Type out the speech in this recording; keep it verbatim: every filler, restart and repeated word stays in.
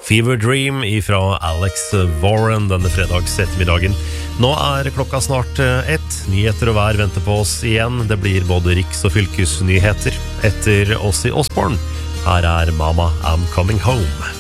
Fever Dream ifra Alex Warren denne fredags ettermiddagen. Nå er klokka snart ett. Nyheter og vær venter på oss igjen. Det blir både riks- og fylkesnyheter etter oss i Osborn. Her er Mama, I'm Coming Home.